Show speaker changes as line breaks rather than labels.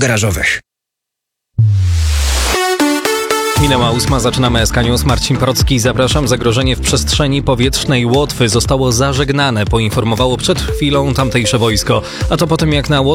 garażowych.
Minęła 8, zaczynamy SK News. Marcin Procki, zapraszam. Zagrożenie w przestrzeni powietrznej Łotwy zostało zażegnane, poinformowało przed chwilą tamtejsze wojsko. A to po tym, jak na